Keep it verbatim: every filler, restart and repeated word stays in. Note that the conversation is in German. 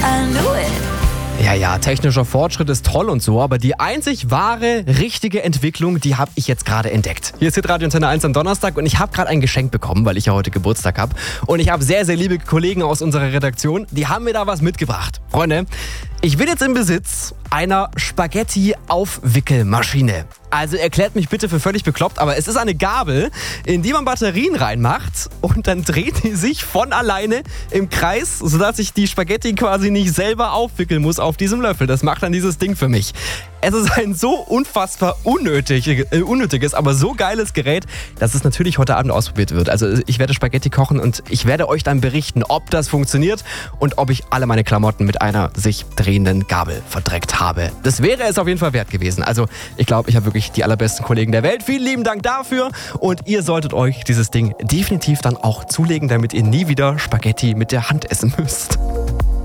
I knew it. Ja, ja, technischer Fortschritt ist toll und so, aber die einzig wahre, richtige Entwicklung, die habe ich jetzt gerade entdeckt. Hier ist Hitradio Antenne eins am Donnerstag und ich habe gerade ein Geschenk bekommen, weil ich ja heute Geburtstag habe. Und ich habe sehr, sehr liebe Kollegen aus unserer Redaktion, die haben mir da was mitgebracht. Freunde, ich bin jetzt im Besitz einer Spaghetti-Aufwickelmaschine. Also erklärt mich bitte für völlig bekloppt, aber es ist eine Gabel, in die man Batterien reinmacht und dann dreht die sich von alleine im Kreis, sodass ich die Spaghetti quasi nicht selber aufwickeln muss auf diesem Löffel. Das macht dann dieses Ding für mich. Es ist ein so unfassbar unnötig, äh, unnötiges, aber so geiles Gerät, dass es natürlich heute Abend ausprobiert wird. Also ich werde Spaghetti kochen und ich werde euch dann berichten, ob das funktioniert und ob ich alle meine Klamotten mit einer sich drehenden Gabel verdreckt habe. Das wäre es auf jeden Fall wert gewesen. Also ich glaube, ich habe wirklich die allerbesten Kollegen der Welt. Vielen lieben Dank dafür und ihr solltet euch dieses Ding definitiv dann auch zulegen, damit ihr nie wieder Spaghetti mit der Hand essen müsst.